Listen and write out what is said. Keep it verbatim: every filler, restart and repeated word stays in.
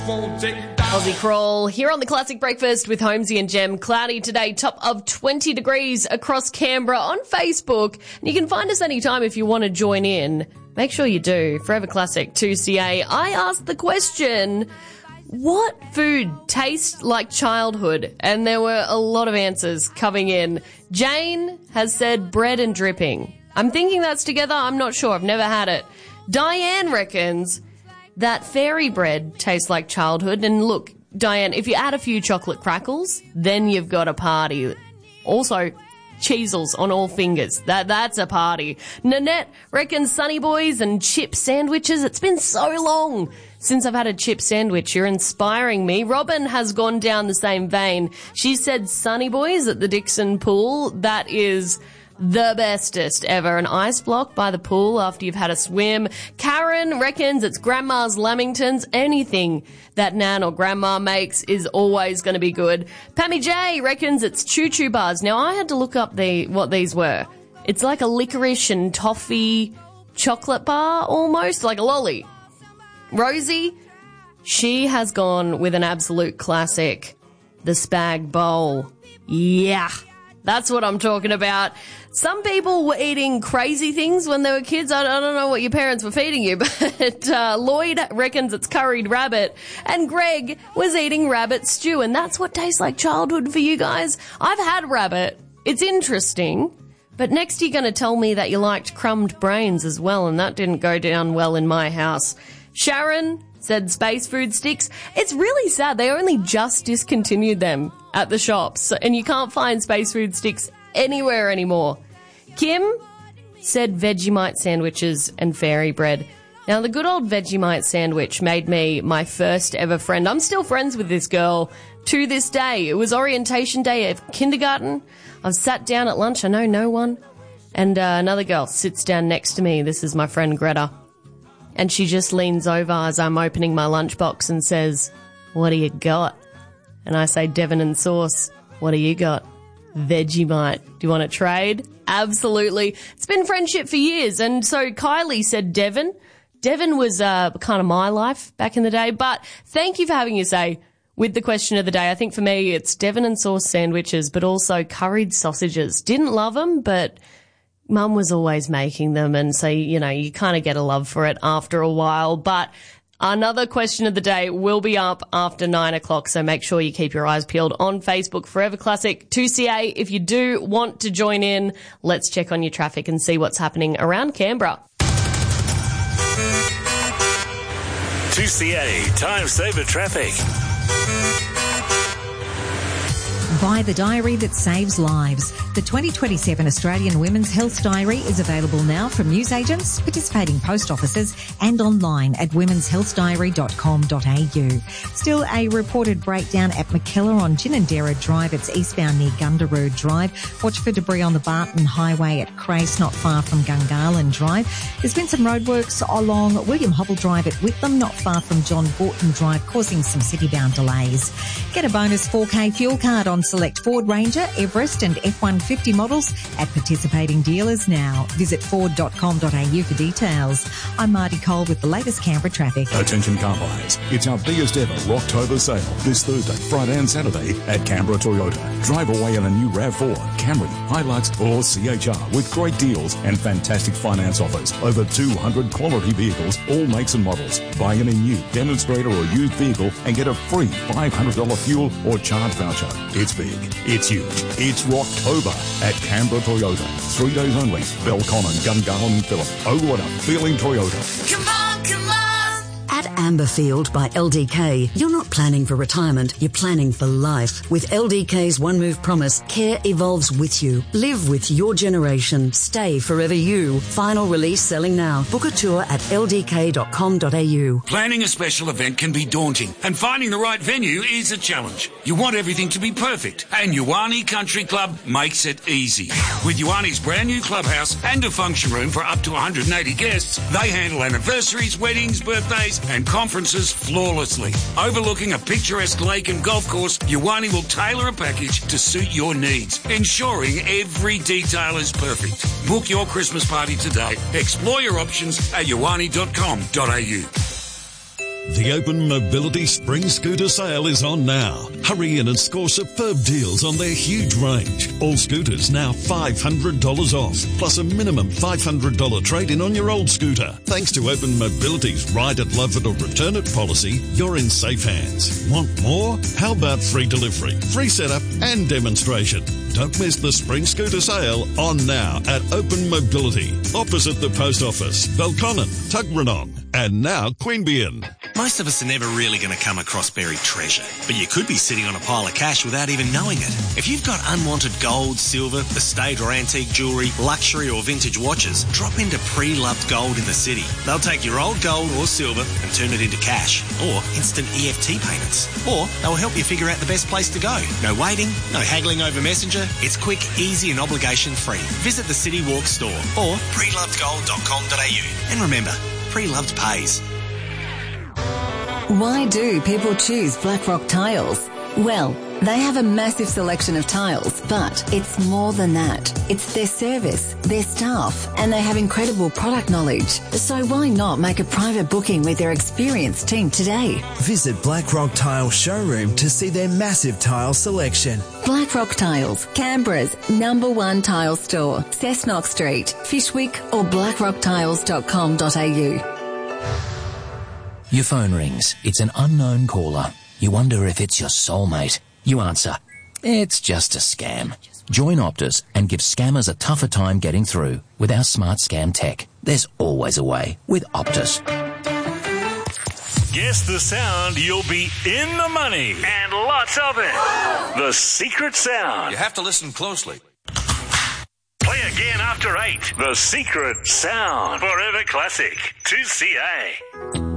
Aussie Crawl here on the Classic Breakfast with Holmesy and Jem. Cloudy today, top of twenty degrees across Canberra on Facebook. And you can find us anytime if you want to join in. Make sure you do. Forever Classic two C A. I asked the question, what food tastes like childhood? And there were a lot of answers coming in. Jane has said bread and dripping. I'm thinking that's together. I'm not sure. I've never had it. Diane reckons that fairy bread tastes like childhood. And look, Diane, if you add a few chocolate crackles, then you've got a party. Also, cheesels on all fingers. That That's a party. Nanette reckons Sunny Boys and chip sandwiches. It's been so long since I've had a chip sandwich. You're inspiring me. Robin has gone down the same vein. She said Sunny Boys at the Dixon Pool. That is the bestest ever. An ice block by the pool after you've had a swim. Karen reckons it's Grandma's Lamingtons. Anything that Nan or Grandma makes is always going to be good. Pammy J reckons it's Choo Choo Bars. Now, I had to look up the what these were. It's like a licorice and toffee chocolate bar almost, like a lolly. Rosie, she has gone with an absolute classic, the Spag Bowl. Yeah. That's what I'm talking about. Some people were eating crazy things when they were kids. I don't know what your parents were feeding you, but uh, Lloyd reckons it's curried rabbit. And Greg was eating rabbit stew, and that's what tastes like childhood for you guys. I've had rabbit. It's interesting. But next you're going to tell me that you liked crumbed brains as well, and that didn't go down well in my house. Sharon said space food sticks. It's really sad. They only just discontinued them at the shops, and you can't find space food sticks anywhere anymore. Kim said Vegemite sandwiches and fairy bread. Now, the good old Vegemite sandwich made me my first ever friend. I'm still friends with this girl to this day. It was orientation day at kindergarten. I've sat down at lunch. I know no one. And uh, another girl sits down next to me. This is my friend Greta. And she just leans over as I'm opening my lunchbox and says, "What do you got?" And I say, "Devon and sauce." "What do you got?" "Vegemite." "Do you want to trade?" Absolutely. It's been friendship for years. And so Kylie said Devon. Devon was uh, kind of my life back in the day. But thank you for having your say with the question of the day. I think for me it's Devon and sauce sandwiches, but also curried sausages. Didn't love them, but Mum was always making them, and so, you know, you kind of get a love for it after a while. But another question of the day will be up after nine o'clock, so make sure you keep your eyes peeled on Facebook. Forever Classic two C A. If you do want to join in, let's check on your traffic and see what's happening around Canberra. two C A Time Saver Traffic. Buy the diary that saves lives. The twenty twenty-seven Australian Women's Health Diary is available now from newsagents, participating post offices and online at womens health diary dot com dot a u. Still a reported breakdown at McKellar on Ginninderra Drive. It's eastbound near Gundaroo Drive. Watch for debris on the Barton Highway at Crace, not far from Gungahlin Drive. There's been some roadworks along William Hobble Drive at Whitlam, not far from John Gorton Drive, causing some city-bound delays. Get a bonus four K fuel card on select Ford Ranger, Everest and F one fifty models at participating dealers now. Visit ford dot com dot a u for details. I'm Marty Cole with the latest Canberra traffic. Attention car buyers. It's our biggest ever Rocktober sale this Thursday, Friday and Saturday at Canberra Toyota. Drive away in a new RAV four, Camry, Hilux or C H R with great deals and fantastic finance offers. Over two hundred quality vehicles, all makes and models. Buy any new demonstrator or used vehicle and get a free five hundred dollars fuel or charge voucher. It's big. It's huge. It's Rocktober at Canberra Toyota. Three days only. Belconnen, Gungahlin and Phillip. Oh, what a feeling Toyota. Come on, come on. At Amberfield by L D K, you're not planning for retirement, you're planning for life. With L D K's One Move Promise, care evolves with you. Live with your generation. Stay forever you. Final release selling now. Book a tour at l d k dot com dot a u. Planning a special event can be daunting, and finding the right venue is a challenge. You want everything to be perfect, and Ioane Country Club makes it easy. With Ioane's brand new clubhouse and a function room for up to one hundred eighty guests, they handle anniversaries, weddings, birthdays, and conferences flawlessly. Overlooking a picturesque lake and golf course, Ioane will tailor a package to suit your needs, ensuring every detail is perfect. Book your Christmas party today. Explore your options at ioane dot com dot a u. The Open Mobility Spring Scooter Sale is on now. Hurry in and score superb deals on their huge range. All scooters now five hundred dollars off, plus a minimum five hundred dollars trade-in on your old scooter. Thanks to Open Mobility's Ride It, Love It or Return It policy, you're in safe hands. Want more? How about free delivery, free setup and demonstration? Don't miss the Spring Scooter Sale on now at Open Mobility, opposite the Post Office, Belconnen, Tuggeranong, and now Queanbeyan. Most of us are never really going to come across buried treasure, but you could be sitting on a pile of cash without even knowing it. If you've got unwanted gold, silver, estate or antique jewellery, luxury or vintage watches, drop into Pre-Loved Gold in the city. They'll take your old gold or silver and turn it into cash, or instant E F T payments. Or they'll help you figure out the best place to go. No waiting, no haggling over Messenger. It's quick, easy and obligation-free. Visit the City Walk store or pre loved gold dot com dot a u. And remember, Pre-Loved pays. Why do people choose Blackrock Tiles? Well, they have a massive selection of tiles, but it's more than that. It's their service, their staff, and they have incredible product knowledge. So why not make a private booking with their experienced team today? Visit Blackrock Tile Showroom to see their massive tile selection. Blackrock Tiles, Canberra's number one tile store, Cessnock Street, Fishwick or blackrock tiles dot com dot a u. Your phone rings. It's an unknown caller. You wonder if it's your soulmate. You answer. It's just a scam. Join Optus and give scammers a tougher time getting through with our smart scam tech. There's always a way with Optus. Guess the sound, you'll be in the money. And lots of it. The secret sound. You have to listen closely. Play again after eight. The secret sound. Forever Classic. two C A.